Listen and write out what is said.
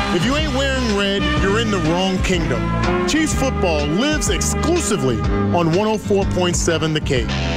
If you ain't wearing red, you're in the wrong kingdom. Chiefs football lives exclusively on 104.7 The Cape.